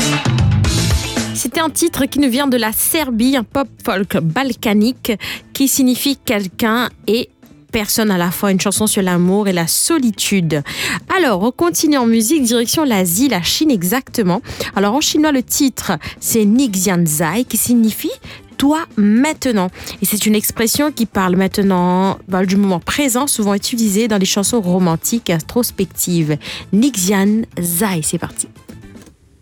C'était un titre qui nous vient de la Serbie, un pop-folk balkanique qui signifie quelqu'un et personne à la fois, une chanson sur l'amour et la solitude. Alors, on continue en musique, direction l'Asie, la Chine exactement. Alors, en chinois, le titre, c'est Nixianzai, qui signifie toi maintenant. Et c'est une expression qui parle maintenant du moment présent, souvent utilisée dans les chansons romantiques introspectives. Nixianzai, c'est parti.